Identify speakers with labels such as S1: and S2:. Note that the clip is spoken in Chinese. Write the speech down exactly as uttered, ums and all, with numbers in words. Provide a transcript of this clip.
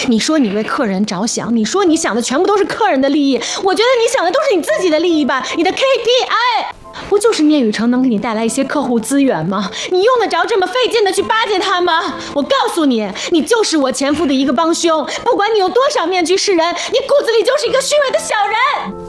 S1: 你说你为客人着想，你说你想的全部都是客人的利益，我觉得你想的都是你自己的利益吧？你的 K P I 不就是聂雨辰能给你带来一些客户资源吗？你用得着这么费劲的去巴结他吗？我告诉你，你就是我前夫的一个帮凶，不管你有多少面具示人，你骨子里就是一个虚伪的小人。